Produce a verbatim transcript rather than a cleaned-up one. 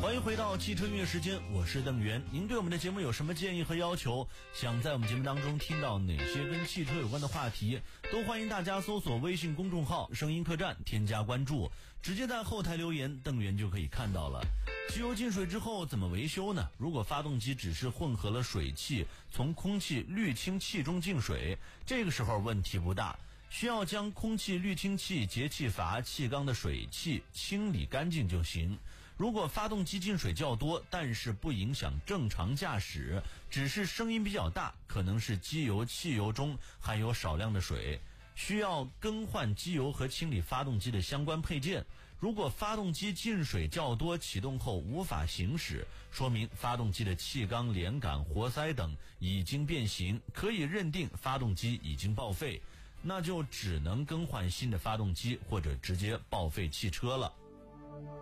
欢迎回到汽车音乐时间，我是邓源。您对我们的节目有什么建议和要求？想在我们节目当中听到哪些跟汽车有关的话题，都欢迎大家搜索微信公众号声音客栈，添加关注，直接在后台留言，邓源就可以看到了。机油进水之后怎么维修呢？如果发动机只是混合了水汽，从空气滤清器中进水，这个时候问题不大，需要将空气滤清器节气阀气缸的水汽清理干净就行。如果发动机进水较多，但是不影响正常驾驶，只是声音比较大，可能是机油汽油中含有少量的水，需要更换机油和清理发动机的相关配件。如果发动机进水较多，启动后无法行驶，说明发动机的气缸、连杆、活塞等已经变形，可以认定发动机已经报废，那就只能更换新的发动机或者直接报废汽车了。